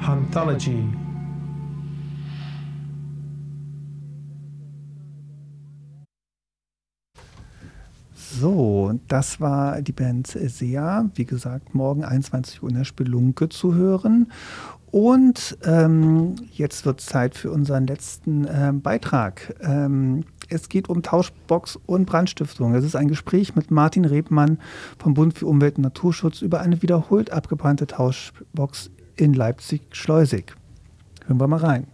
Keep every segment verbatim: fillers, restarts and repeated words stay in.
Anthology. So, das war die Band Sea. Wie gesagt, morgen einundzwanzig Uhr in der Spelunke zu hören. Und ähm, jetzt wird es Zeit für unseren letzten äh, Beitrag. Ähm, es geht um Tauschbox und Brandstiftung. Es ist ein Gespräch mit Martin Rebmann vom Bund für Umwelt und Naturschutz über eine wiederholt abgebrannte Tauschbox in Leipzig-Schleusig. Hören wir mal rein.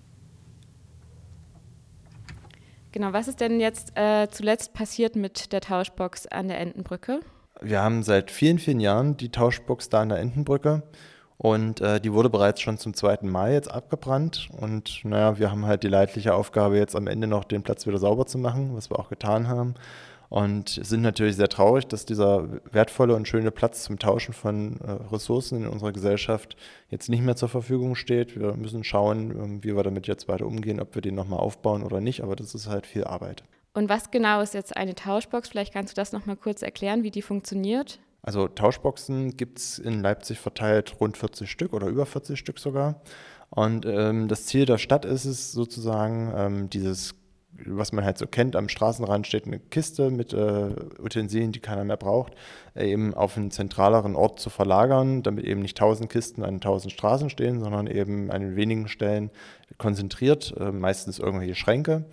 Genau, was ist denn jetzt äh, zuletzt passiert mit der Tauschbox an der Entenbrücke? Wir haben seit vielen, vielen Jahren die Tauschbox da an der Entenbrücke und äh, die wurde bereits schon zum zweiten Mal jetzt abgebrannt und naja, wir haben halt die leidliche Aufgabe jetzt am Ende noch den Platz wieder sauber zu machen, was wir auch getan haben und sind natürlich sehr traurig, dass dieser wertvolle und schöne Platz zum Tauschen von äh, Ressourcen in unserer Gesellschaft jetzt nicht mehr zur Verfügung steht. Wir müssen schauen, äh, wie wir damit jetzt weiter umgehen, ob wir den nochmal aufbauen oder nicht, aber das ist halt viel Arbeit. Und was genau ist jetzt eine Tauschbox? Vielleicht kannst du das nochmal kurz erklären, wie die funktioniert? Also Tauschboxen gibt es in Leipzig verteilt rund vierzig Stück oder über vierzig Stück sogar. Und ähm, das Ziel der Stadt ist es sozusagen, ähm, dieses, was man halt so kennt, am Straßenrand steht eine Kiste mit äh, Utensilien, die keiner mehr braucht, äh, eben auf einen zentraleren Ort zu verlagern, damit eben nicht tausend Kisten an tausend Straßen stehen, sondern eben an wenigen Stellen konzentriert, äh, meistens irgendwelche Schränke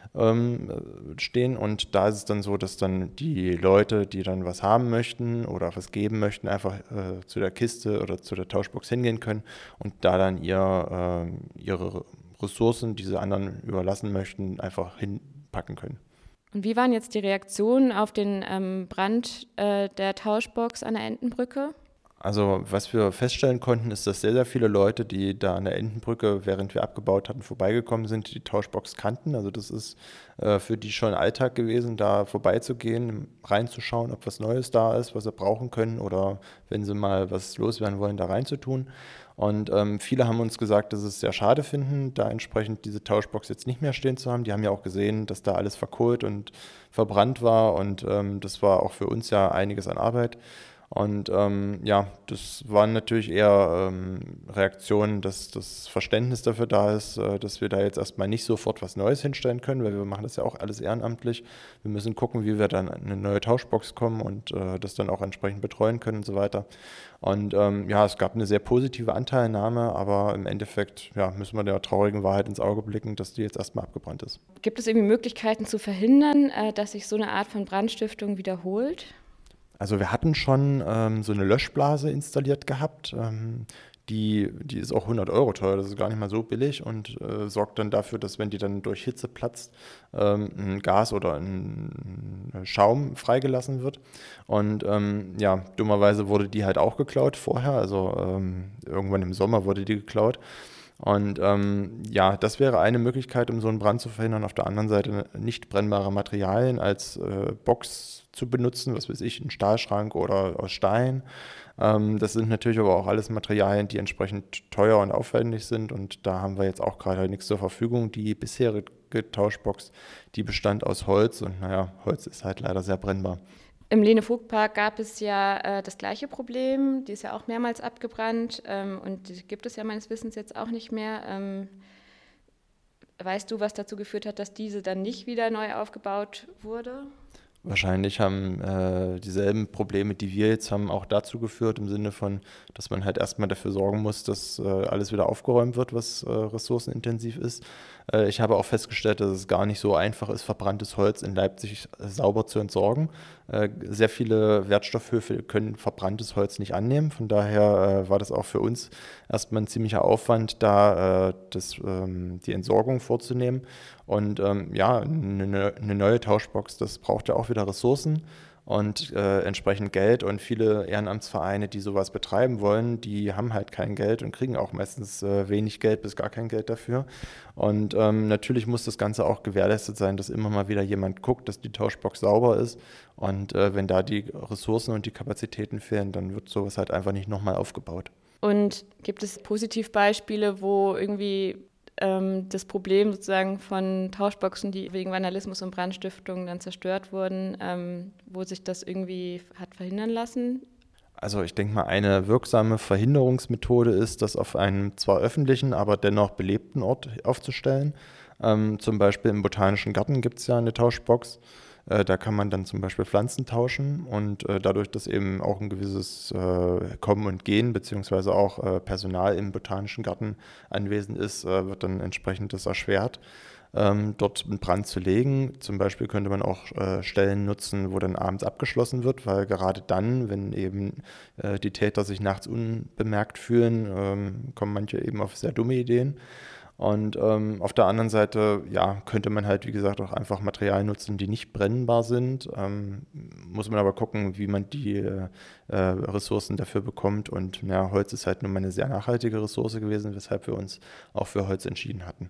stehen und da ist es dann so, dass dann die Leute, die dann was haben möchten oder was geben möchten, einfach äh, zu der Kiste oder zu der Tauschbox hingehen können und da dann ihr, äh, ihre Ressourcen, die sie anderen überlassen möchten, einfach hinpacken können. Und wie waren jetzt die Reaktionen auf den ähm, Brand äh, der Tauschbox an der Entenbrücke? Also was wir feststellen konnten, ist, dass sehr, sehr viele Leute, die da an der Entenbrücke, während wir abgebaut hatten, vorbeigekommen sind, die Tauschbox kannten. Also das ist äh, für die schon Alltag gewesen, da vorbeizugehen, reinzuschauen, ob was Neues da ist, was sie brauchen können oder wenn sie mal was loswerden wollen, da reinzutun. Und ähm, viele haben uns gesagt, dass sie es sehr schade finden, da entsprechend diese Tauschbox jetzt nicht mehr stehen zu haben. Die haben ja auch gesehen, dass da alles verkohlt und verbrannt war und ähm, das war auch für uns ja einiges an Arbeit. Und ähm, ja, das waren natürlich eher ähm, Reaktionen, dass das Verständnis dafür da ist, äh, dass wir da jetzt erstmal nicht sofort was Neues hinstellen können, weil wir machen das ja auch alles ehrenamtlich. Wir müssen gucken, wie wir dann an eine neue Tauschbox kommen und äh, das dann auch entsprechend betreuen können und so weiter. Und ähm, ja, es gab eine sehr positive Anteilnahme, aber im Endeffekt ja, müssen wir der traurigen Wahrheit ins Auge blicken, dass die jetzt erstmal abgebrannt ist. Gibt es irgendwie Möglichkeiten zu verhindern, äh, dass sich so eine Art von Brandstiftung wiederholt? Also wir hatten schon ähm, so eine Löschblase installiert gehabt, ähm, die, die ist auch hundert Euro teuer, das ist gar nicht mal so billig und äh, sorgt dann dafür, dass wenn die dann durch Hitze platzt, ähm, ein Gas oder ein Schaum freigelassen wird. Und ähm, ja, dummerweise wurde die halt auch geklaut vorher, also ähm, irgendwann im Sommer wurde die geklaut. Und ähm, ja, das wäre eine Möglichkeit, um so einen Brand zu verhindern. Auf der anderen Seite nicht brennbare Materialien als äh, Box zu benutzen, was weiß ich, ein Stahlschrank oder aus Stein. Ähm, das sind natürlich aber auch alles Materialien, die entsprechend teuer und aufwendig sind und da haben wir jetzt auch gerade nichts zur Verfügung. Die bisherige Tauschbox, die bestand aus Holz und naja, Holz ist halt leider sehr brennbar. Im Lene-Vogt-Park gab es ja äh, das gleiche Problem, die ist ja auch mehrmals abgebrannt ähm, und die gibt es ja meines Wissens jetzt auch nicht mehr. Ähm, weißt du, was dazu geführt hat, dass diese dann nicht wieder neu aufgebaut wurde? Wahrscheinlich haben äh, dieselben Probleme, die wir jetzt haben, auch dazu geführt, im Sinne von, dass man halt erstmal dafür sorgen muss, dass äh, alles wieder aufgeräumt wird, was äh, ressourcenintensiv ist. Äh, ich habe auch festgestellt, dass es gar nicht so einfach ist, verbranntes Holz in Leipzig äh, sauber zu entsorgen. Äh, sehr viele Wertstoffhöfe können verbranntes Holz nicht annehmen. Von daher äh, war das auch für uns erstmal ein ziemlicher Aufwand, da äh, das, ähm, die Entsorgung vorzunehmen. Und ähm, ja, eine, eine neue Tauschbox, das braucht ja auch wieder Ressourcen und äh, entsprechend Geld. Und viele Ehrenamtsvereine, die sowas betreiben wollen, die haben halt kein Geld und kriegen auch meistens äh, wenig Geld bis gar kein Geld dafür. Und ähm, natürlich muss das Ganze auch gewährleistet sein, dass immer mal wieder jemand guckt, dass die Tauschbox sauber ist. Und äh, wenn da die Ressourcen und die Kapazitäten fehlen, dann wird sowas halt einfach nicht nochmal aufgebaut. Und gibt es Positivbeispiele, wo irgendwie ähm, das Problem sozusagen von Tauschboxen, die wegen Vandalismus und Brandstiftung dann zerstört wurden, ähm, wo sich das irgendwie hat verhindern lassen? Also ich denke mal, eine wirksame Verhinderungsmethode ist, das auf einem zwar öffentlichen, aber dennoch belebten Ort aufzustellen. Ähm, zum Beispiel im Botanischen Garten gibt es ja eine Tauschbox. Äh, da kann man dann zum Beispiel Pflanzen tauschen und äh, dadurch, dass eben auch ein gewisses äh, Kommen und Gehen beziehungsweise auch äh, Personal im Botanischen Garten anwesend ist, äh, wird dann entsprechend das erschwert, ähm, dort einen Brand zu legen. Zum Beispiel könnte man auch äh, Stellen nutzen, wo dann abends abgeschlossen wird, weil gerade dann, wenn eben äh, die Täter sich nachts unbemerkt fühlen, ähm, kommen manche eben auf sehr dumme Ideen. Und ähm, auf der anderen Seite, ja, könnte man halt, wie gesagt, auch einfach Materialien nutzen, die nicht brennbar sind. Ähm, muss man aber gucken, wie man die äh, Ressourcen dafür bekommt. Und ja, Holz ist halt nun mal eine sehr nachhaltige Ressource gewesen, weshalb wir uns auch für Holz entschieden hatten.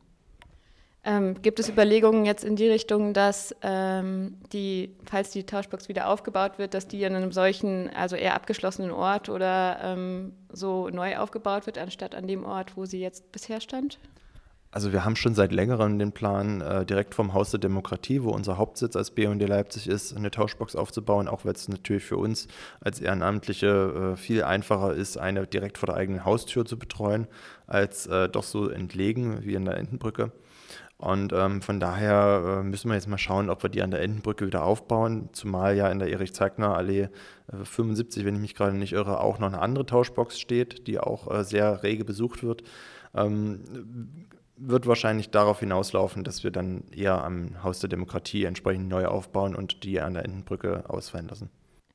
Ähm, gibt es Überlegungen jetzt in die Richtung, dass ähm, die, falls die Tauschbox wieder aufgebaut wird, dass die an einem solchen, also eher abgeschlossenen Ort oder ähm, so neu aufgebaut wird, anstatt an dem Ort, wo sie jetzt bisher stand? Also wir haben schon seit längerem den Plan, äh, direkt vom Haus der Demokratie, wo unser Hauptsitz als B U N D Leipzig ist, eine Tauschbox aufzubauen, auch weil es natürlich für uns als Ehrenamtliche äh, viel einfacher ist, eine direkt vor der eigenen Haustür zu betreuen, als äh, doch so entlegen wie in der Entenbrücke. Und ähm, von daher äh, müssen wir jetzt mal schauen, ob wir die an der Entenbrücke wieder aufbauen, zumal ja in der Erich-Zeigner-Allee äh, fünfundsiebzig, wenn ich mich gerade nicht irre, auch noch eine andere Tauschbox steht, die auch äh, sehr rege besucht wird. Ähm, wird wahrscheinlich darauf hinauslaufen, dass wir dann eher am Haus der Demokratie entsprechend neu aufbauen und die an der Entenbrücke ausfallen lassen.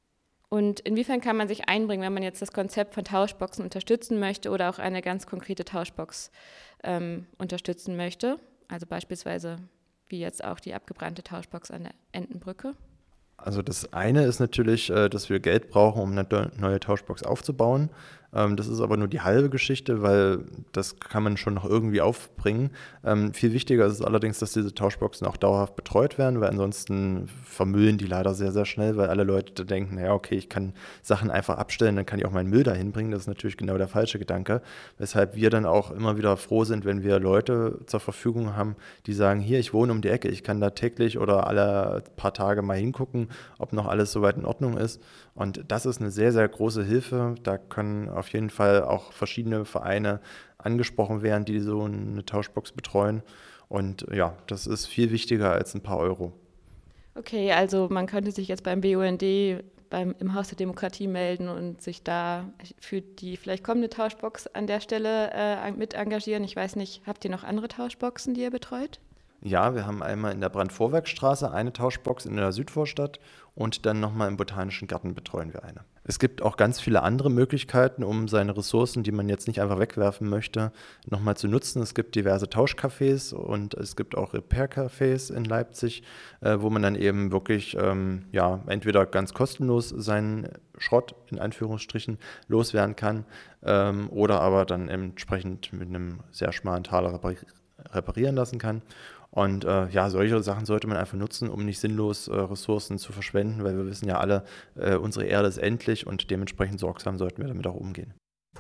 Und inwiefern kann man sich einbringen, wenn man jetzt das Konzept von Tauschboxen unterstützen möchte oder auch eine ganz konkrete Tauschbox ähm, unterstützen möchte? Also beispielsweise wie jetzt auch die abgebrannte Tauschbox an der Entenbrücke? Also das eine ist natürlich, dass wir Geld brauchen, um eine neue Tauschbox aufzubauen. Das ist aber nur die halbe Geschichte, weil das kann man schon noch irgendwie aufbringen. Viel wichtiger ist es allerdings, dass diese Tauschboxen auch dauerhaft betreut werden, weil ansonsten vermüllen die leider sehr, sehr schnell, weil alle Leute denken, naja, okay, ich kann Sachen einfach abstellen, dann kann ich auch meinen Müll dahin bringen. Das ist natürlich genau der falsche Gedanke, weshalb wir dann auch immer wieder froh sind, wenn wir Leute zur Verfügung haben, die sagen, hier, ich wohne um die Ecke, ich kann da täglich oder alle paar Tage mal hingucken, ob noch alles soweit in Ordnung ist. Und das ist eine sehr, sehr große Hilfe. Da können auf jeden Fall auch verschiedene Vereine angesprochen werden, die so eine Tauschbox betreuen. Und ja, das ist viel wichtiger als ein paar Euro. Okay, also man könnte sich jetzt beim B U N D beim, im Haus der Demokratie melden und sich da für die vielleicht kommende Tauschbox an der Stelle äh, mit engagieren. Ich weiß nicht, habt ihr noch andere Tauschboxen, die ihr betreut? Ja, wir haben einmal in der Brandvorwerkstraße eine Tauschbox in der Südvorstadt und dann nochmal im Botanischen Garten betreuen wir eine. Es gibt auch ganz viele andere Möglichkeiten, um seine Ressourcen, die man jetzt nicht einfach wegwerfen möchte, nochmal zu nutzen. Es gibt diverse Tauschcafés und es gibt auch Repair-Cafés in Leipzig, äh, wo man dann eben wirklich ähm, ja, entweder ganz kostenlos seinen Schrott in Anführungsstrichen loswerden kann ähm, oder aber dann entsprechend mit einem sehr schmalen Taler reparieren reparieren lassen kann. Und äh, ja, solche Sachen sollte man einfach nutzen, um nicht sinnlos äh, Ressourcen zu verschwenden, weil wir wissen ja alle, äh, unsere Erde ist endlich und dementsprechend sorgsam sollten wir damit auch umgehen.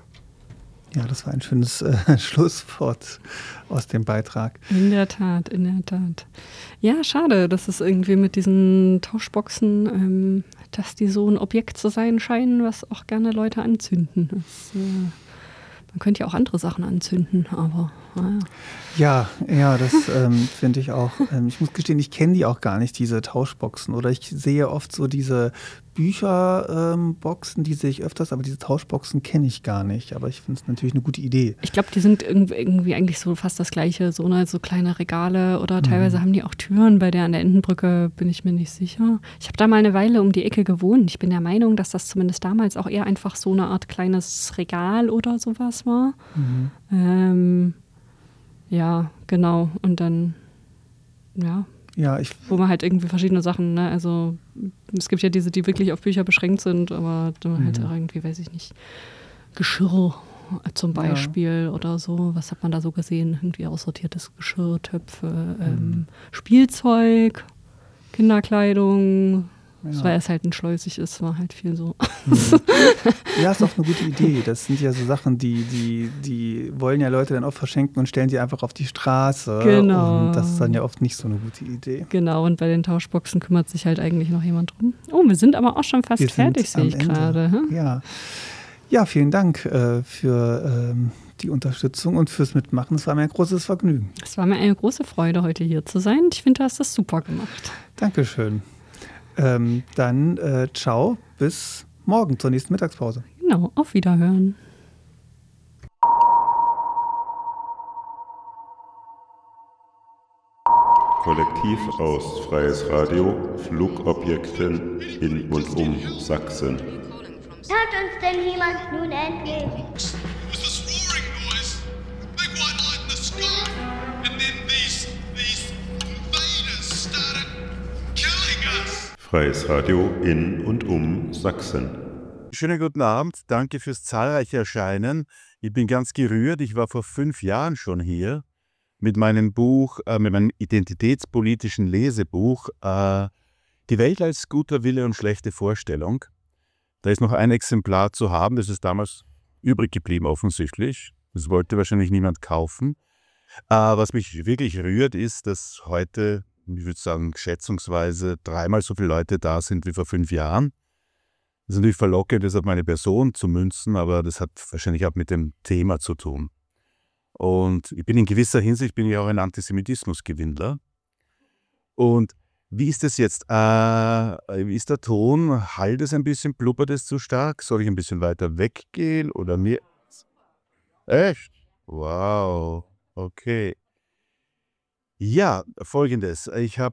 Ja, das war ein schönes äh, Schlusswort aus dem Beitrag. In der Tat, in der Tat. Ja, schade, dass es irgendwie mit diesen Tauschboxen, ähm, dass die so ein Objekt zu sein scheinen, was auch gerne Leute anzünden. Das, äh, man könnte ja auch andere Sachen anzünden, aber naja. Ja, ja, das ähm, finde ich auch. Ähm, ich muss gestehen, ich kenne die auch gar nicht, diese Tauschboxen. Oder ich sehe oft so diese Bücherboxen, ähm, die sehe ich öfters, aber diese Tauschboxen kenne ich gar nicht. Aber ich finde es natürlich eine gute Idee. Ich glaube, die sind irgendwie, irgendwie eigentlich so fast das Gleiche, so, ne, so kleine Regale oder teilweise mhm. haben die auch Türen. Bei der an der Entenbrücke bin ich mir nicht sicher. Ich habe da mal eine Weile um die Ecke gewohnt. Ich bin der Meinung, dass das zumindest damals auch eher einfach so eine Art kleines Regal oder sowas war. Mhm. Ähm, ja, genau. Und dann, ja. Ja, ich, wo man halt irgendwie verschiedene Sachen, ne, also es gibt ja diese, die wirklich auf Bücher beschränkt sind, aber dann mhm. halt auch irgendwie, weiß ich nicht, Geschirr zum Beispiel ja. oder so. Was hat man da so gesehen? Irgendwie aussortiertes Geschirr, Töpfe, mhm. ähm, Spielzeug, Kinderkleidung, Das Ja. war erst halt ein schleusig ist, war halt viel so. Ja, ist doch eine gute Idee. Das sind ja so Sachen, die, die, die wollen ja Leute dann oft verschenken und stellen die einfach auf die Straße. Genau. Und das ist dann ja oft nicht so eine gute Idee. Genau, und bei den Tauschboxen kümmert sich halt eigentlich noch jemand drum. Oh, wir sind aber auch schon fast Wir sind fertig, sehe am ich Ende. gerade. Hm? Ja. Ja, vielen Dank äh, für ähm, die Unterstützung und fürs Mitmachen. Es war mir ein großes Vergnügen. Es war mir eine große Freude, heute hier zu sein. Ich finde, du hast das super gemacht. Dankeschön. Ähm, dann äh, ciao, bis morgen zur nächsten Mittagspause. Genau, auf Wiederhören. Kollektiv aus Freies Radio, Flugobjekten in und um Sachsen. Hört uns denn jemand nun endlich? Was this roaring noise? Big white light in the sky, and then these these invaders started killing us. Freies Radio in und um Sachsen. Schönen guten Abend, danke fürs zahlreiche Erscheinen. Ich bin ganz gerührt, ich war vor fünf Jahren schon hier mit meinem Buch, äh, mit meinem identitätspolitischen Lesebuch äh, Die Welt als guter Wille und schlechte Vorstellung. Da ist noch ein Exemplar zu haben, das ist damals übrig geblieben offensichtlich. Das wollte wahrscheinlich niemand kaufen. Äh, was mich wirklich rührt, ist, dass heute, ich würde sagen, schätzungsweise dreimal so viele Leute da sind wie vor fünf Jahren. Das ist natürlich verlockend, das auf meine Person zu münzen, aber das hat wahrscheinlich auch mit dem Thema zu tun. Und ich bin in gewisser Hinsicht bin ich auch ein Antisemitismusgewinnler. Und wie ist das jetzt? Äh, wie ist der Ton? Hallt es ein bisschen? Blubbert es zu stark? Soll ich ein bisschen weiter weggehen oder mehr? Echt? Wow. Okay. Ja, Folgendes. Ich habe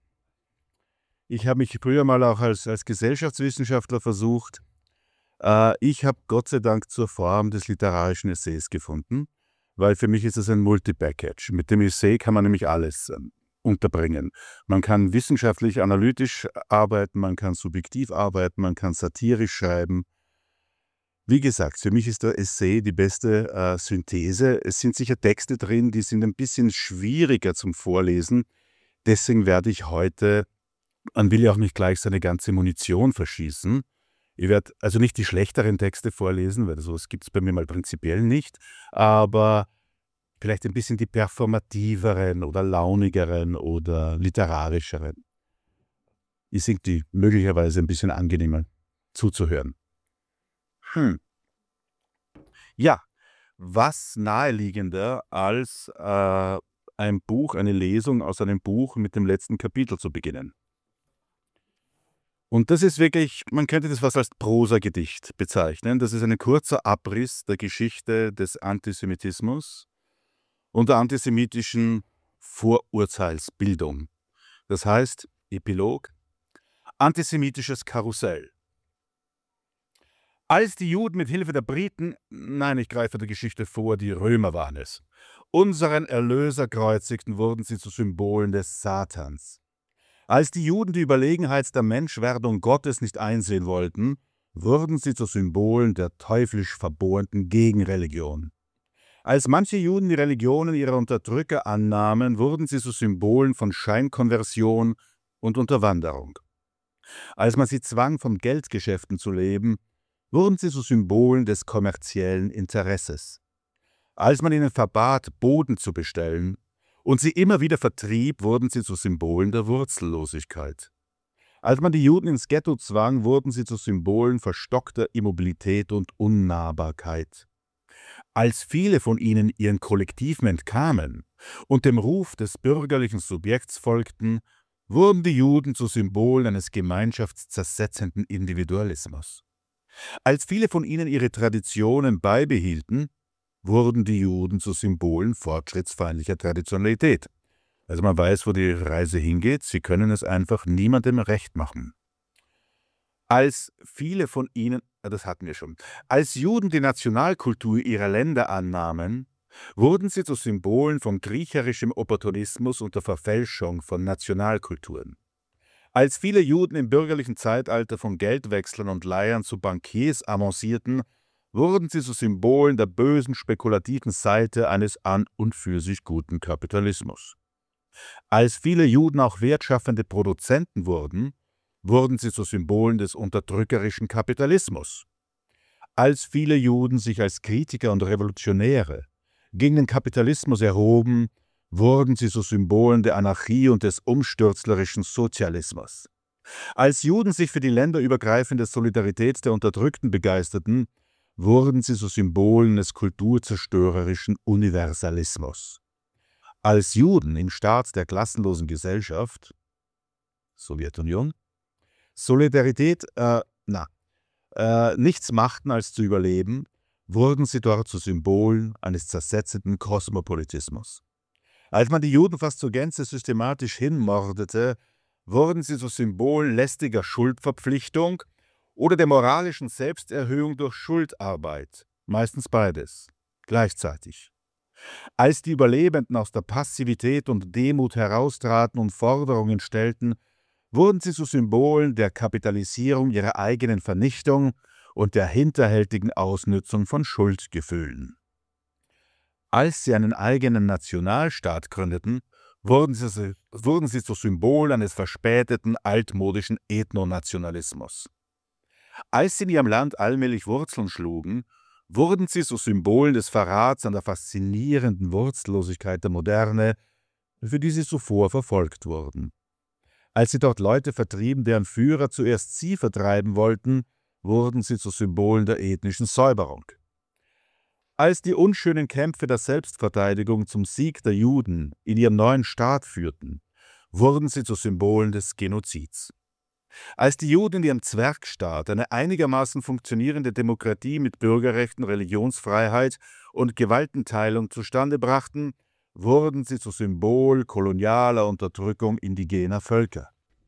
ich hab mich früher mal auch als, als Gesellschaftswissenschaftler versucht. Äh, ich habe Gott sei Dank zur Form des literarischen Essays gefunden, weil für mich ist es ein Multi-Package. Mit dem Essay kann man nämlich alles ähm, unterbringen. Man kann wissenschaftlich, analytisch arbeiten, man kann subjektiv arbeiten, man kann satirisch schreiben. Wie gesagt, für mich ist der Essay die beste äh, Synthese. Es sind sicher Texte drin, die sind ein bisschen schwieriger zum Vorlesen. Deswegen werde ich heute, man will ja auch nicht gleich seine ganze Munition verschießen. Ich werde also nicht die schlechteren Texte vorlesen, weil sowas gibt es bei mir mal prinzipiell nicht, aber vielleicht ein bisschen die performativeren oder launigeren oder literarischeren. Ich finde die möglicherweise ein bisschen angenehmer zuzuhören. Hm. Ja, was naheliegender als äh, ein Buch, eine Lesung aus einem Buch mit dem letzten Kapitel zu beginnen. Und das ist wirklich, man könnte das fast als Prosagedicht bezeichnen. Das ist ein kurzer Abriss der Geschichte des Antisemitismus und der antisemitischen Vorurteilsbildung. Das heißt, Epilog, antisemitisches Karussell. Als die Juden mit Hilfe der Briten, nein, ich greife der Geschichte vor, die Römer waren es, unseren Erlöser kreuzigten, wurden sie zu Symbolen des Satans. Als die Juden die Überlegenheit der Menschwerdung Gottes nicht einsehen wollten, wurden sie zu Symbolen der teuflisch verbohrten Gegenreligion. Als manche Juden die Religionen ihrer Unterdrücker annahmen, wurden sie zu Symbolen von Scheinkonversion und Unterwanderung. Als man sie zwang, von Geldgeschäften zu leben, wurden sie zu Symbolen des kommerziellen Interesses. Als man ihnen verbat, Boden zu bestellen und sie immer wieder vertrieb, wurden sie zu Symbolen der Wurzellosigkeit. Als man die Juden ins Ghetto zwang, wurden sie zu Symbolen verstockter Immobilität und Unnahbarkeit. Als viele von ihnen ihren Kollektiven entkamen und dem Ruf des bürgerlichen Subjekts folgten, wurden die Juden zu Symbolen eines gemeinschaftszersetzenden Individualismus. Als viele von ihnen ihre Traditionen beibehielten, wurden die Juden zu Symbolen fortschrittsfeindlicher Traditionalität. Also man weiß, wo die Reise hingeht, sie können es einfach niemandem recht machen. Als viele von ihnen, das hatten wir schon, als Juden die Nationalkultur ihrer Länder annahmen, wurden sie zu Symbolen von kriecherischem Opportunismus und der Verfälschung von Nationalkulturen. Als viele Juden im bürgerlichen Zeitalter von Geldwechslern und Leihern zu Bankiers avancierten, wurden sie zu Symbolen der bösen, spekulativen Seite eines an und für sich guten Kapitalismus. Als viele Juden auch wertschaffende Produzenten wurden, wurden sie zu Symbolen des unterdrückerischen Kapitalismus. Als viele Juden sich als Kritiker und Revolutionäre gegen den Kapitalismus erhoben, wurden sie zu Symbolen der Anarchie und des umstürzlerischen Sozialismus. Als Juden sich für die länderübergreifende Solidarität der Unterdrückten begeisterten, wurden sie zu Symbolen des kulturzerstörerischen Universalismus. Als Juden im Staat der klassenlosen Gesellschaft, Sowjetunion, Solidarität, äh, na, äh, nichts machten als zu überleben, wurden sie dort zu Symbolen eines zersetzenden Kosmopolitismus. Als man die Juden fast zur Gänze systematisch hinmordete, wurden sie zu Symbolen lästiger Schuldverpflichtung oder der moralischen Selbsterhöhung durch Schuldarbeit, meistens beides, gleichzeitig. Als die Überlebenden aus der Passivität und Demut heraustraten und Forderungen stellten, wurden sie zu Symbolen der Kapitalisierung ihrer eigenen Vernichtung und der hinterhältigen Ausnützung von Schuldgefühlen. Als sie einen eigenen Nationalstaat gründeten, wurden sie, wurden sie zu Symbol eines verspäteten, altmodischen Ethnonationalismus. Als sie in ihrem Land allmählich Wurzeln schlugen, wurden sie zu Symbolen des Verrats an der faszinierenden Wurzellosigkeit der Moderne, für die sie zuvor verfolgt wurden. Als sie dort Leute vertrieben, deren Führer zuerst sie vertreiben wollten, wurden sie zu Symbolen der ethnischen Säuberung. Als die unschönen Kämpfe der Selbstverteidigung zum Sieg der Juden in ihrem neuen Staat führten, wurden sie zu Symbolen des Genozids. Als die Juden in ihrem Zwergstaat eine einigermaßen funktionierende Demokratie mit Bürgerrechten, Religionsfreiheit und Gewaltenteilung zustande brachten, wurden sie zu Symbol kolonialer Unterdrückung indigener Völker.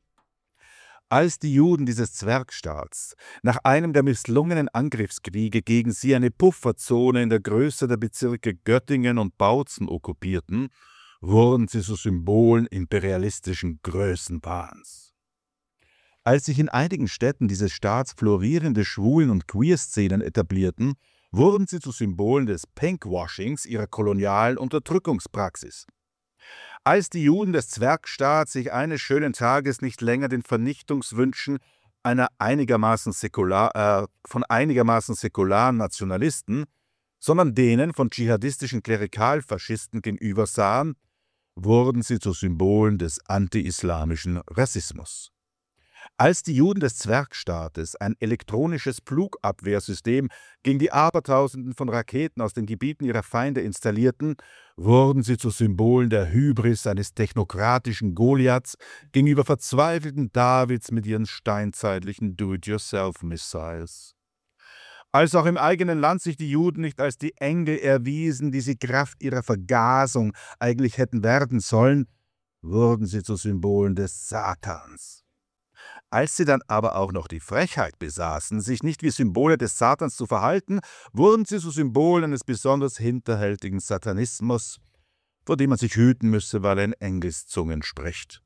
Als die Juden dieses Zwergstaats nach einem der misslungenen Angriffskriege gegen sie eine Pufferzone in der Größe der Bezirke Göttingen und Bautzen okkupierten, wurden sie zu Symbolen imperialistischen Größenwahns. Als sich in einigen Städten dieses Staats florierende Schwulen- und Queer-Szenen etablierten, wurden sie zu Symbolen des Pinkwashings ihrer kolonialen Unterdrückungspraxis. Als die Juden des Zwergstaats sich eines schönen Tages nicht länger den Vernichtungswünschen einer einigermaßen säkular, äh, von einigermaßen säkularen Nationalisten, sondern denen von dschihadistischen Klerikalfaschisten gegenüber sahen, wurden sie zu Symbolen des anti-islamischen Rassismus. Als die Juden des Zwergstaates ein elektronisches Flugabwehrsystem gegen die Abertausenden von Raketen aus den Gebieten ihrer Feinde installierten, wurden sie zu Symbolen der Hybris eines technokratischen Goliaths gegenüber verzweifelten Davids mit ihren steinzeitlichen Do-it-yourself-Missiles. Als auch im eigenen Land sich die Juden nicht als die Engel erwiesen, die sie Kraft ihrer Vergasung eigentlich hätten werden sollen, wurden sie zu Symbolen des Satans. Als sie dann aber auch noch die Frechheit besaßen, sich nicht wie Symbole des Satans zu verhalten, wurden sie zu Symbolen eines besonders hinterhältigen Satanismus, vor dem man sich hüten müsse, weil er in Engelszungen spricht.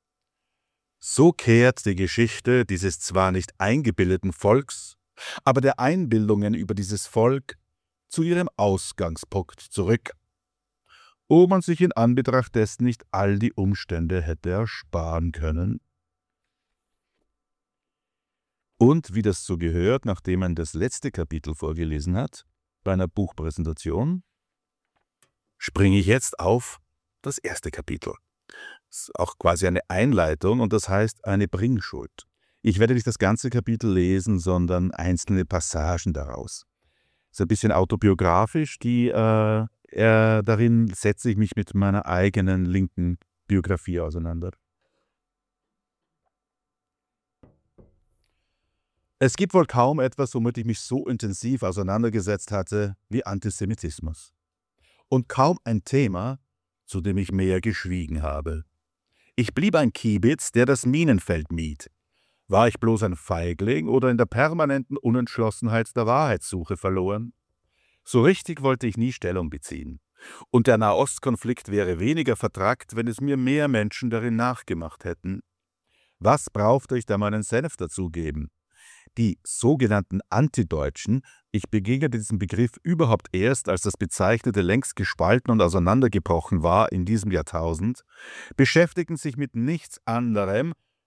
So kehrt die Geschichte dieses zwar nicht eingebildeten Volks, aber der Einbildungen über dieses Volk zu ihrem Ausgangspunkt zurück, wo man sich in Anbetracht dessen nicht all die Umstände hätte ersparen können. Und wie das so gehört, nachdem man das letzte Kapitel vorgelesen hat, bei einer Buchpräsentation, springe ich jetzt auf das erste Kapitel. Das ist auch quasi eine Einleitung und das heißt eine Bringschuld. Ich werde nicht das ganze Kapitel lesen, sondern einzelne Passagen daraus. Es ist ein bisschen autobiografisch, die, äh, äh, darin setze ich mich mit meiner eigenen linken Biografie auseinander. Es gibt wohl kaum etwas, womit ich mich so intensiv auseinandergesetzt hatte wie Antisemitismus. Und kaum ein Thema, zu dem ich mehr geschwiegen habe. Ich blieb ein Kiebitz, der das Minenfeld mied. War ich bloß ein Feigling oder in der permanenten Unentschlossenheit der Wahrheitssuche verloren? So richtig wollte ich nie Stellung beziehen. Und der Nahostkonflikt wäre weniger vertrackt, wenn es mir mehr Menschen darin nachgemacht hätten. Was brauchte ich da meinen Senf dazugeben? Die sogenannten Antideutschen, ich begegnete diesem Begriff überhaupt erst, als das Bezeichnete längst gespalten und auseinandergebrochen war in diesem Jahrtausend, beschäftigten sich mit nichts anderem,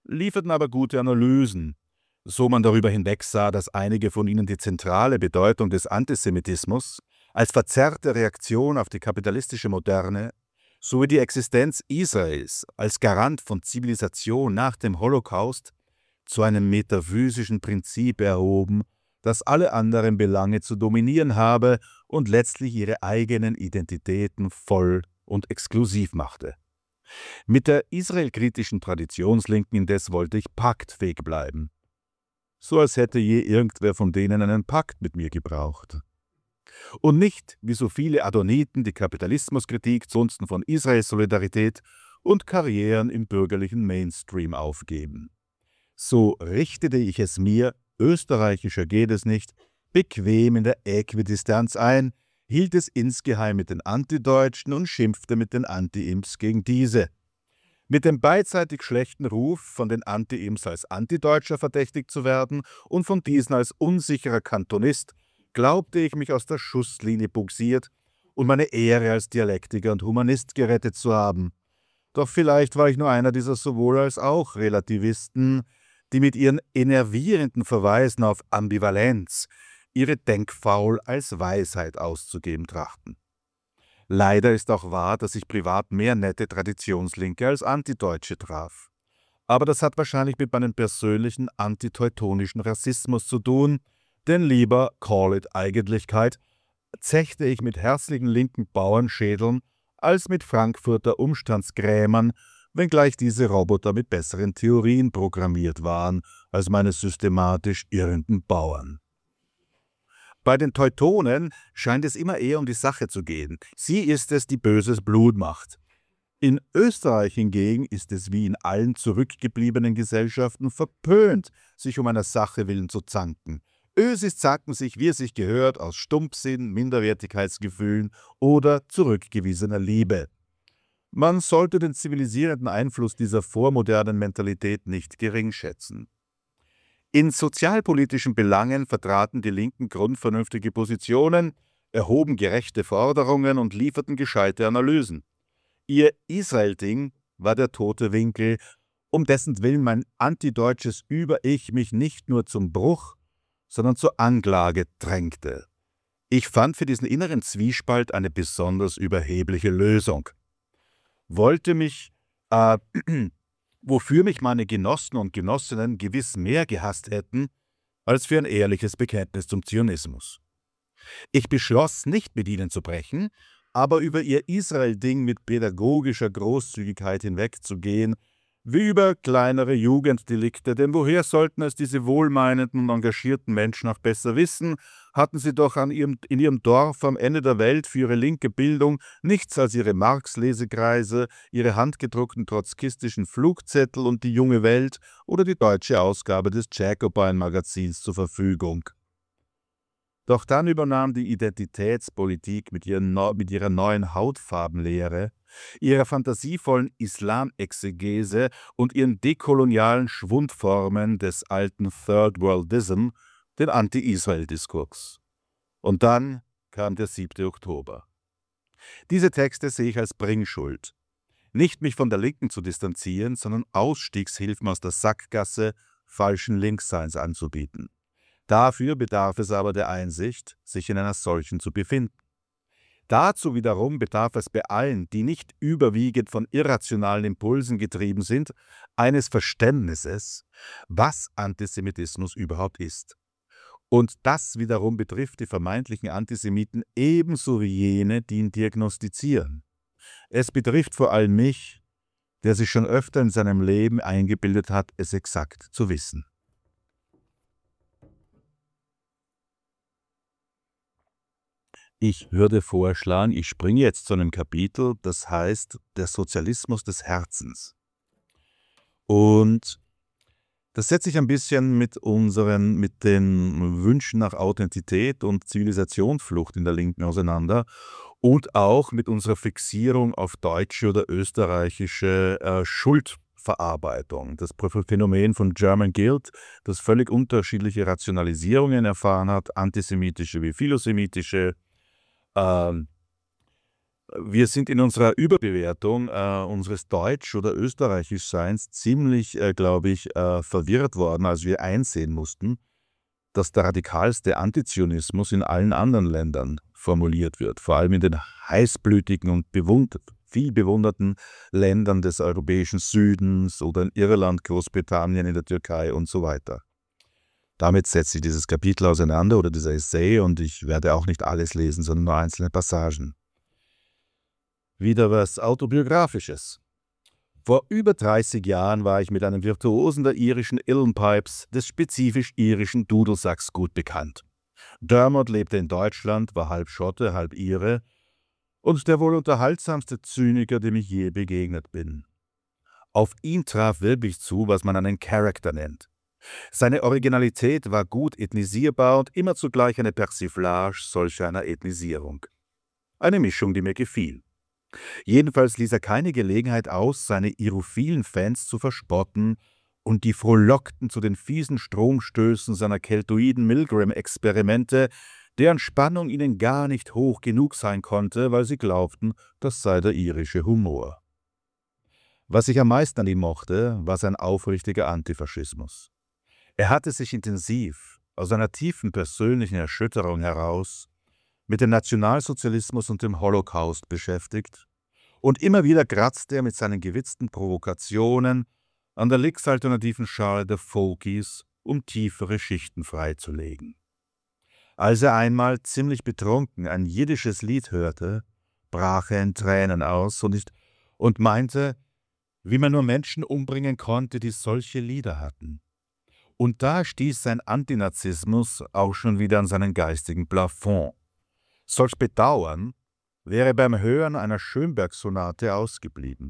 lieferten aber gute Analysen, so man darüber hinwegsah, dass einige von ihnen die zentrale Bedeutung des Antisemitismus als verzerrte Reaktion auf die kapitalistische Moderne sowie die Existenz Israels als Garant von Zivilisation nach dem Holocaust zu einem metaphysischen Prinzip erhoben, das alle anderen Belange zu dominieren habe und letztlich ihre eigenen Identitäten voll und exklusiv machte. Mit der israelkritischen Traditionslinken indes wollte ich paktfähig bleiben. So als hätte je irgendwer von denen einen Pakt mit mir gebraucht. Und nicht, wie so viele Adoniten, die Kapitalismuskritik zugunsten von Israels Solidarität und Karrieren im bürgerlichen Mainstream aufgeben. So richtete ich es mir, österreichischer geht es nicht, bequem in der Äquidistanz ein, hielt es insgeheim mit den Antideutschen und schimpfte mit den Anti-Imps gegen diese. Mit dem beidseitig schlechten Ruf, von den Anti-Imps als Antideutscher verdächtigt zu werden und von diesen als unsicherer Kantonist, glaubte ich mich aus der Schusslinie bugsiert und meine Ehre als Dialektiker und Humanist gerettet zu haben. Doch vielleicht war ich nur einer dieser sowohl als auch Relativisten, die mit ihren enervierenden Verweisen auf Ambivalenz ihre Denkfaul als Weisheit auszugeben trachten. Leider ist auch wahr, dass ich privat mehr nette Traditionslinke als Antideutsche traf. Aber das hat wahrscheinlich mit meinem persönlichen antiteutonischen Rassismus zu tun, denn lieber, call it Eigentlichkeit, zechte ich mit herzlichen linken Bauernschädeln als mit Frankfurter Umstandsgrämern, wenngleich diese Roboter mit besseren Theorien programmiert waren als meine systematisch irrenden Bauern. Bei den Teutonen scheint es immer eher um die Sache zu gehen. Sie ist es, die böses Blut macht. In Österreich hingegen ist es wie in allen zurückgebliebenen Gesellschaften verpönt, sich um einer Sache willen zu zanken. Ösis zanken sich, wie es sich gehört, aus Stumpfsinn, Minderwertigkeitsgefühlen oder zurückgewiesener Liebe. Man sollte den zivilisierenden Einfluss dieser vormodernen Mentalität nicht gering schätzen. In sozialpolitischen Belangen vertraten die Linken grundvernünftige Positionen, erhoben gerechte Forderungen und lieferten gescheite Analysen. Ihr Israel-Ding war der tote Winkel, um dessen Willen mein antideutsches Über-Ich mich nicht nur zum Bruch, sondern zur Anklage drängte. Ich fand für diesen inneren Zwiespalt eine besonders überhebliche Lösung. Wollte mich, äh, wofür mich meine Genossen und Genossinnen gewiss mehr gehasst hätten, als für ein ehrliches Bekenntnis zum Zionismus. Ich beschloss, nicht mit ihnen zu brechen, aber über ihr Israel-Ding mit pädagogischer Großzügigkeit hinwegzugehen, wie über kleinere Jugenddelikte, denn woher sollten es diese wohlmeinenden und engagierten Menschen auch besser wissen, hatten sie doch an ihrem, in ihrem Dorf am Ende der Welt für ihre linke Bildung nichts als ihre Marx-Lesekreise, ihre handgedruckten trotzkistischen Flugzettel und die junge Welt oder die deutsche Ausgabe des Jacobin-Magazins zur Verfügung. Doch dann übernahm die Identitätspolitik mit, ihren, mit ihrer neuen Hautfarbenlehre, ihrer fantasievollen Islamexegese und ihren dekolonialen Schwundformen des alten Third Worldism den Anti-Israel-Diskurs. Und dann kam der siebte Oktober. Diese Texte sehe ich als Bringschuld. Nicht mich von der Linken zu distanzieren, sondern Ausstiegshilfen aus der Sackgasse falschen Linksseins anzubieten. Dafür bedarf es aber der Einsicht, sich in einer solchen zu befinden. Dazu wiederum bedarf es bei allen, die nicht überwiegend von irrationalen Impulsen getrieben sind, eines Verständnisses, was Antisemitismus überhaupt ist. Und das wiederum betrifft die vermeintlichen Antisemiten ebenso wie jene, die ihn diagnostizieren. Es betrifft vor allem mich, der sich schon öfter in seinem Leben eingebildet hat, es exakt zu wissen. Ich würde vorschlagen, ich springe jetzt zu einem Kapitel, das heißt der Sozialismus des Herzens. Und das setzt sich ein bisschen mit unseren, mit den Wünschen nach Authentität und Zivilisationsflucht in der Linken auseinander und auch mit unserer Fixierung auf deutsche oder österreichische äh, Schuldverarbeitung. Das Phänomen von German Guilt, das völlig unterschiedliche Rationalisierungen erfahren hat, antisemitische wie philosemitische, Ähm, wir sind in unserer Überbewertung äh, unseres Deutsch- oder Österreichischseins ziemlich, äh, glaube ich, äh, verwirrt worden, als wir einsehen mussten, dass der radikalste Antizionismus in allen anderen Ländern formuliert wird, vor allem in den heißblütigen und bewund viel bewunderten Ländern des europäischen Südens oder in Irland, Großbritannien, in der Türkei und so weiter. Damit setzt sich dieses Kapitel auseinander oder dieser Essay und ich werde auch nicht alles lesen, sondern nur einzelne Passagen. Wieder was Autobiografisches. Vor über dreißig Jahren war ich mit einem Virtuosen der irischen Uilleann-Pipes, des spezifisch irischen Dudelsacks, gut bekannt. Dermot lebte in Deutschland, war halb Schotte, halb Ire und der wohl unterhaltsamste Zyniker, dem ich je begegnet bin. Auf ihn traf wirklich zu, was man einen Charakter nennt. Seine Originalität war gut ethnisierbar und immer zugleich eine Persiflage solch einer Ethnisierung. Eine Mischung, die mir gefiel. Jedenfalls ließ er keine Gelegenheit aus, seine irophilen Fans zu verspotten und die frohlockten zu den fiesen Stromstößen seiner keltoiden Milgram-Experimente, deren Spannung ihnen gar nicht hoch genug sein konnte, weil sie glaubten, das sei der irische Humor. Was ich am meisten an ihm mochte, war sein aufrichtiger Antifaschismus. Er hatte sich intensiv, aus einer tiefen persönlichen Erschütterung heraus, mit dem Nationalsozialismus und dem Holocaust beschäftigt und immer wieder kratzte er mit seinen gewitzten Provokationen an der linksalternativen Schale der Folkies, um tiefere Schichten freizulegen. Als er einmal ziemlich betrunken ein jiddisches Lied hörte, brach er in Tränen aus und, nicht, und meinte, wie man nur Menschen umbringen konnte, die solche Lieder hatten. Und da stieß sein Antinazismus auch schon wieder an seinen geistigen Plafond. Solch Bedauern wäre beim Hören einer Schönberg-Sonate ausgeblieben.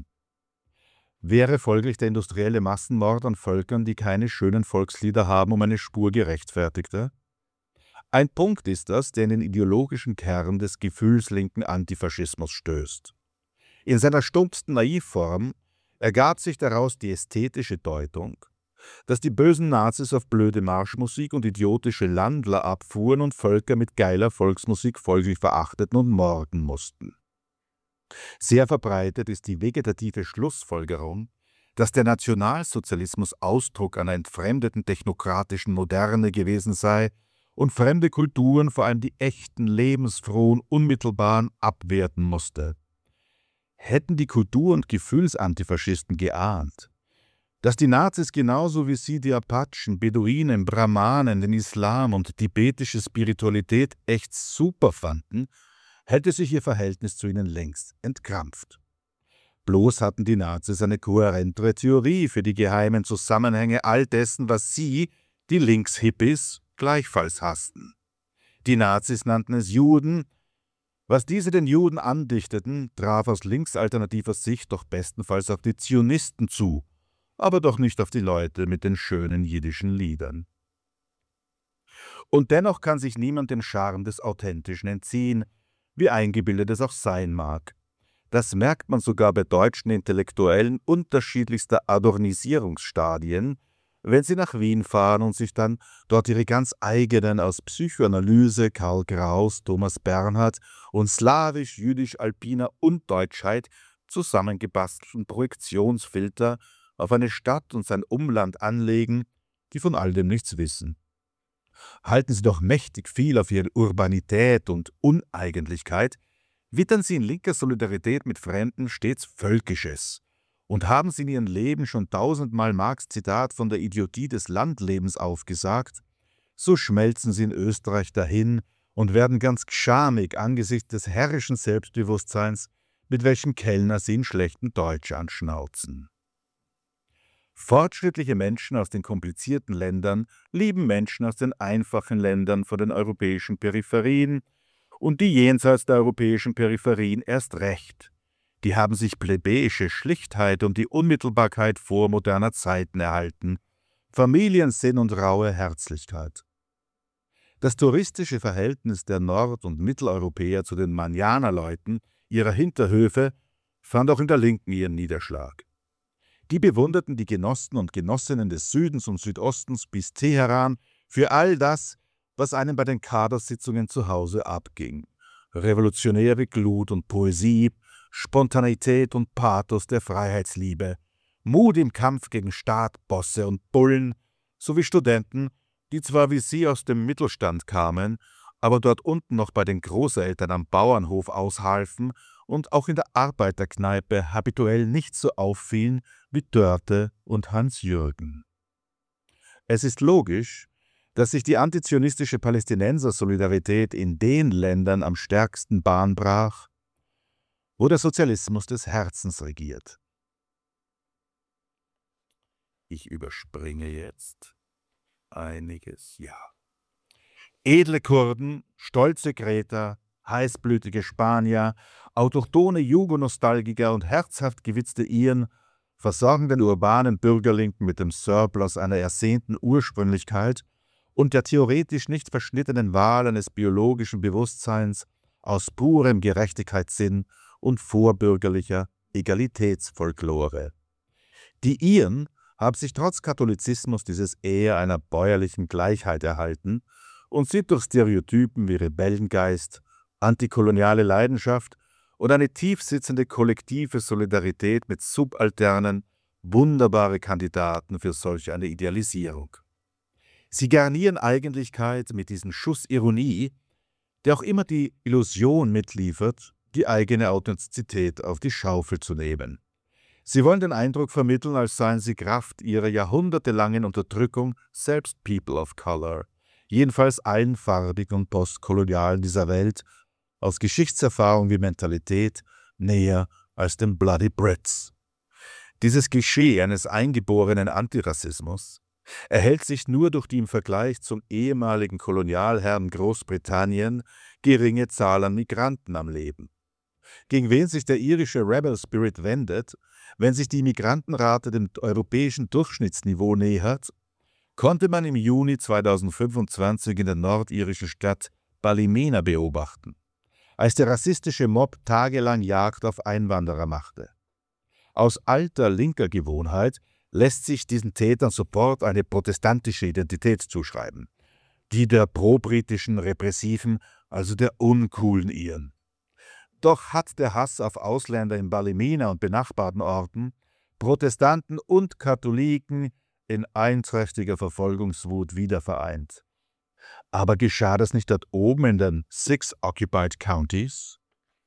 Wäre folglich der industrielle Massenmord an Völkern, die keine schönen Volkslieder haben, um eine Spur gerechtfertigter? Ein Punkt ist das, der in den ideologischen Kern des gefühlslinken Antifaschismus stößt. In seiner stumpfsten Naivform ergab sich daraus die ästhetische Deutung, dass die bösen Nazis auf blöde Marschmusik und idiotische Landler abfuhren und Völker mit geiler Volksmusik folglich verachteten und morden mussten. Sehr verbreitet ist die vegetative Schlussfolgerung, dass der Nationalsozialismus Ausdruck einer entfremdeten technokratischen Moderne gewesen sei und fremde Kulturen, vor allem die echten, lebensfrohen, unmittelbaren, abwerten musste. Hätten die Kultur- und Gefühlsantifaschisten geahnt, dass die Nazis genauso wie sie die Apachen, Beduinen, Brahmanen, den Islam und tibetische Spiritualität echt super fanden, hätte sich ihr Verhältnis zu ihnen längst entkrampft. Bloß hatten die Nazis eine kohärentere Theorie für die geheimen Zusammenhänge all dessen, was sie, die Linkshippies, gleichfalls hassten. Die Nazis nannten es Juden. Was diese den Juden andichteten, traf aus linksalternativer Sicht doch bestenfalls auf die Zionisten zu, aber doch nicht auf die Leute mit den schönen jiddischen Liedern. Und dennoch kann sich niemand den Charme des Authentischen entziehen, wie eingebildet es auch sein mag. Das merkt man sogar bei deutschen Intellektuellen unterschiedlichster Adornisierungsstadien, wenn sie nach Wien fahren und sich dann dort ihre ganz eigenen aus Psychoanalyse, Karl Kraus, Thomas Bernhard und slawisch-jüdisch-alpiner Undeutschheit zusammengebastelten Projektionsfilter auf eine Stadt und sein Umland anlegen, die von all dem nichts wissen. Halten sie doch mächtig viel auf ihre Urbanität und Uneigentlichkeit, wittern sie in linker Solidarität mit Fremden stets Völkisches und haben sie in ihrem Leben schon tausendmal Marx Zitat von der Idiotie des Landlebens aufgesagt, so schmelzen sie in Österreich dahin und werden ganz schamig angesichts des herrischen Selbstbewusstseins, mit welchem Kellner sie in schlechtem Deutsch anschnauzen. Fortschrittliche Menschen aus den komplizierten Ländern lieben Menschen aus den einfachen Ländern von den europäischen Peripherien und die jenseits der europäischen Peripherien erst recht. Die haben sich plebejische Schlichtheit und die Unmittelbarkeit vormoderner Zeiten erhalten, Familiensinn und raue Herzlichkeit. Das touristische Verhältnis der Nord- und Mitteleuropäer zu den Manjanerleuten ihrer Hinterhöfe fand auch in der Linken ihren Niederschlag. Die bewunderten die Genossen und Genossinnen des Südens und Südostens bis Teheran für all das, was einem bei den Kadersitzungen zu Hause abging. revolutionäre Glut und Poesie, Spontaneität und Pathos der Freiheitsliebe, Mut im Kampf gegen Staat, Bosse und Bullen, sowie Studenten, die zwar wie sie aus dem Mittelstand kamen, aber dort unten noch bei den Großeltern am Bauernhof aushalfen und auch in der Arbeiterkneipe habituell nicht so auffielen wie Dörte und Hans-Jürgen. Es ist logisch, dass sich die antizionistische Palästinenser-Solidarität in den Ländern am stärksten Bahn brach, wo der Sozialismus des Herzens regiert. Ich überspringe jetzt einiges, ja. Edle Kurden, stolze Kreter, heißblütige Spanier, autochthone Jugonostalgiker und herzhaft gewitzte Iren versorgen den urbanen Bürgerling mit dem Surplus einer ersehnten Ursprünglichkeit und der theoretisch nicht verschnittenen Wahl eines biologischen Bewusstseins aus purem Gerechtigkeitssinn und vorbürgerlicher Egalitätsfolklore. Die Iren haben sich trotz Katholizismus dieses eher einer bäuerlichen Gleichheit erhalten und sind durch Stereotypen wie Rebellengeist, antikoloniale Leidenschaft und eine tiefsitzende kollektive Solidarität mit Subalternen wunderbare Kandidaten für solch eine Idealisierung. Sie garnieren Eigentlichkeit mit diesem Schuss Ironie, der auch immer die Illusion mitliefert, die eigene Authentizität auf die Schaufel zu nehmen. Sie wollen den Eindruck vermitteln, als seien sie Kraft ihrer jahrhundertelangen Unterdrückung selbst People of Color, jedenfalls einfarbig und postkolonial dieser Welt, aus Geschichtserfahrung wie Mentalität näher als den Bloody Brits. Dieses Klischee eines eingeborenen Antirassismus erhält sich nur durch die im Vergleich zum ehemaligen Kolonialherrn Großbritannien geringe Zahl an Migranten am Leben. Gegen wen sich der irische Rebel Spirit wendet, wenn sich die Migrantenrate dem europäischen Durchschnittsniveau nähert, konnte man im Juni zweitausendfünfundzwanzig in der nordirischen Stadt Ballymena beobachten, als der rassistische Mob tagelang Jagd auf Einwanderer machte. Aus alter linker Gewohnheit lässt sich diesen Tätern sofort eine protestantische Identität zuschreiben, die der pro-britischen Repressiven, also der uncoolen Iren. Doch hat der Hass auf Ausländer in Ballymena und benachbarten Orten Protestanten und Katholiken in einträchtiger Verfolgungswut wiedervereint. Aber geschah das nicht dort oben in den Six Occupied Counties?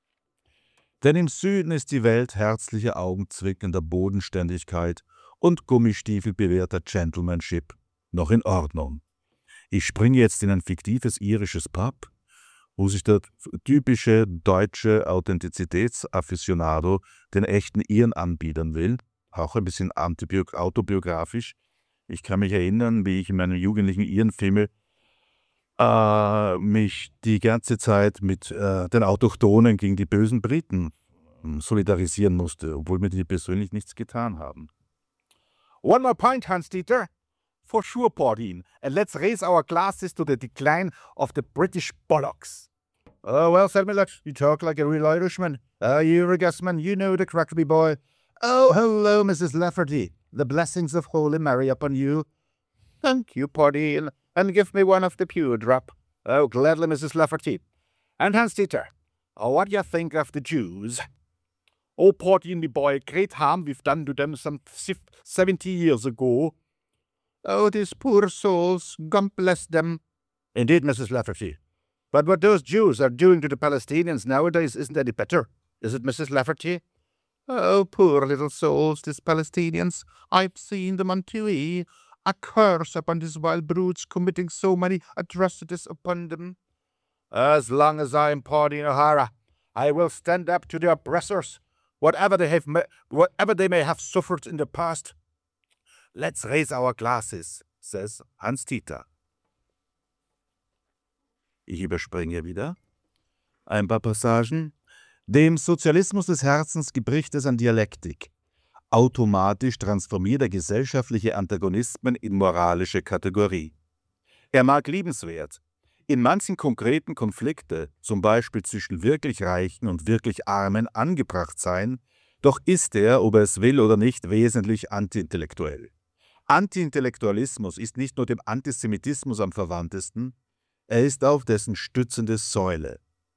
Denn im Süden ist die Welt herzlicher augenzwinkender Bodenständigkeit und gummistiefelbewehrter Gentlemanship noch in Ordnung. Ich springe jetzt in ein fiktives irisches Pub, wo sich der typische deutsche Authentizitätsafficionado den echten Iren anbiedern will, auch ein bisschen autobiografisch. Ich kann mich erinnern, wie ich in meinen jugendlichen Irenfilmen äh, mich die ganze Zeit mit äh, den Autochtonen gegen die bösen Briten äh, solidarisieren musste, obwohl mir die persönlich nichts getan haben. One more pint, Hans-Dieter? For sure, Pauline. And let's raise our glasses to the decline of the British bollocks. Oh, well, said Miller, you talk like a real Irishman. Ah, uh, you're a Gusman, you know the Crackerby boy. Oh, hello, Missus Lafferty. The blessings of Holy Mary upon you. Thank you, Pauline. And give me one of the pure drop. Oh, gladly, Missus Lafferty. And Hans-Dieter, oh, what do you think of the Jews? Oh, Pauline, me boy, great harm we've done to them some seventy years ago. Oh, these poor souls, God bless them. Indeed, Missus Lafferty. But what those Jews are doing to the Palestinians nowadays isn't any better, is it, Missus Lafferty? Oh, poor little souls, these Palestinians. I've seen them on T V. A curse upon these wild brutes committing so many atrocities upon them. As long as I am Pauline O'Hara, I will stand up to the oppressors, whatever they have, whatever they may have suffered in the past. Let's raise our glasses, says Hans-Dieter. Ich überspringe wieder ein paar Passagen. Dem Sozialismus des Herzens gebricht es an Dialektik. Automatisch transformiert er gesellschaftliche Antagonismen in moralische Kategorie. Er mag liebenswert in manchen konkreten Konflikte, zum Beispiel zwischen wirklich Reichen und wirklich Armen, angebracht sein, doch ist er, ob er es will oder nicht, wesentlich antiintellektuell. Antiintellektualismus ist nicht nur dem Antisemitismus am verwandtesten, er ist auf dessen stützende Säule.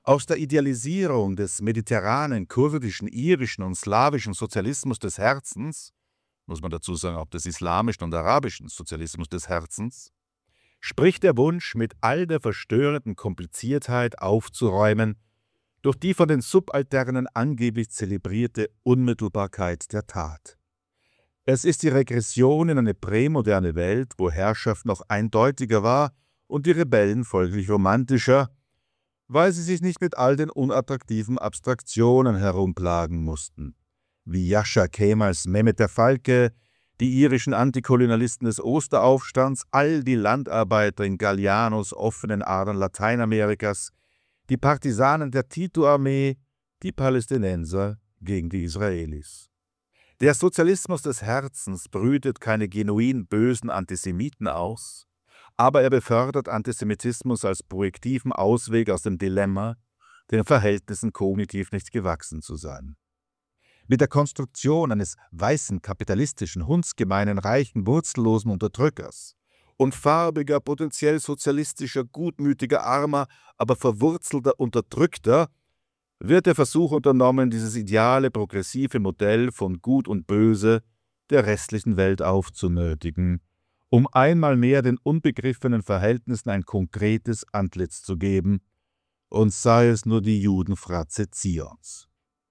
Aus der Idealisierung des mediterranen, kurdischen, irischen und slawischen Sozialismus des Herzens, muss man dazu sagen, auch des islamischen und arabischen Sozialismus des Herzens, spricht der Wunsch, mit all der verstörenden Kompliziertheit aufzuräumen, durch die von den Subalternen angeblich zelebrierte Unmittelbarkeit der Tat. Es ist die Regression in eine prämoderne Welt, wo Herrschaft noch eindeutiger war und die Rebellen folglich romantischer, weil sie sich nicht mit all den unattraktiven Abstraktionen herumplagen mussten, wie Jascha Kemals Mehmet der Falke, die irischen Antikolonialisten des Osteraufstands, all die Landarbeiter in Gallianos offenen Adern Lateinamerikas, die Partisanen der Tito-Armee, die Palästinenser gegen die Israelis. Der Sozialismus des Herzens brütet keine genuin bösen Antisemiten aus, aber er befördert Antisemitismus als projektiven Ausweg aus dem Dilemma, den Verhältnissen kognitiv nicht gewachsen zu sein. Mit der Konstruktion eines weißen, kapitalistischen, hundsgemeinen, reichen, wurzellosen Unterdrückers und farbiger, potenziell sozialistischer, gutmütiger, armer, aber verwurzelter Unterdrückter wird der Versuch unternommen, dieses ideale, progressive Modell von Gut und Böse der restlichen Welt aufzunötigen, um einmal mehr den unbegriffenen Verhältnissen ein konkretes Antlitz zu geben, und sei es nur die Judenfratze Zions.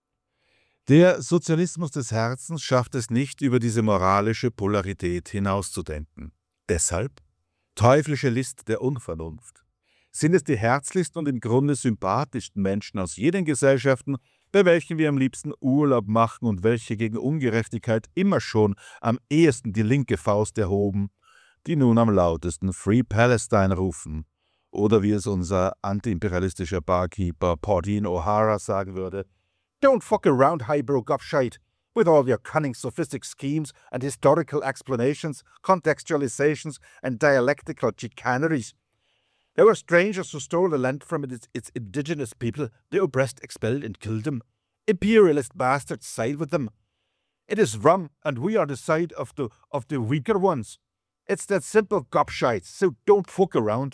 Der Sozialismus des Herzens schafft es nicht, über diese moralische Polarität hinauszudenken. Deshalb teuflische List der Unvernunft. Sind es die herzlichsten und im Grunde sympathischsten Menschen aus jenen Gesellschaften, bei welchen wir am liebsten Urlaub machen und welche gegen Ungerechtigkeit immer schon am ehesten die linke Faust erhoben, die nun am lautesten Free Palestine rufen, oder wie es unser antiimperialistischer Barkeeper Pauline O'Hara sagen würde, Don't fuck around, highbrow gobshite, with all your cunning sophistic schemes and historical explanations, contextualizations and dialectical chicaneries. There were strangers who stole the land from its, its indigenous people, the oppressed expelled and killed them. Imperialist bastards side with them. It is rum, and we are the side of the, of the weaker ones. It's that simple gobshite, so don't fuck around.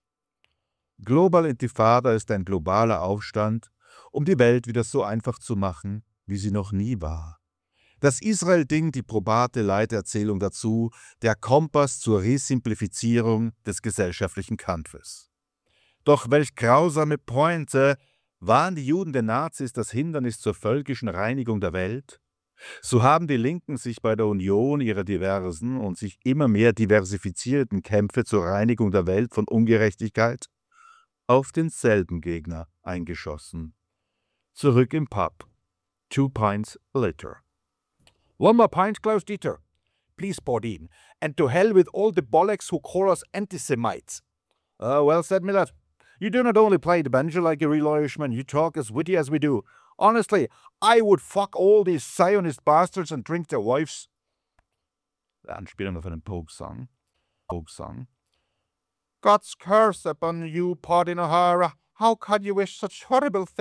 Global Intifada ist ein globaler Aufstand, um die Welt wieder so einfach zu machen, wie sie noch nie war. Das Israel-Ding, die probate Leiterzählung dazu, der Kompass zur Resimplifizierung des gesellschaftlichen Kampfes. Doch welch grausame Pointe, waren die Juden den Nazis das Hindernis zur völkischen Reinigung der Welt? So haben die Linken sich bei der Union ihrer diversen und sich immer mehr diversifizierten Kämpfe zur Reinigung der Welt von Ungerechtigkeit auf denselben Gegner eingeschossen. Zurück im Pub. Two pints later. One more pint, Klaus Dieter. Please, Pauline. And to hell with all the bollocks who call us anti-Semites. Uh, well said, my lad. You do not only play the banjo like a real Irishman, you talk as witty as we do. Honestly, I would fuck all these Zionist bastards and drink their wives. Anspielung auf einen Pogue-Song. Pogue-Song. God's curse upon you, Pauline O'Hara. How could you wish such horrible things?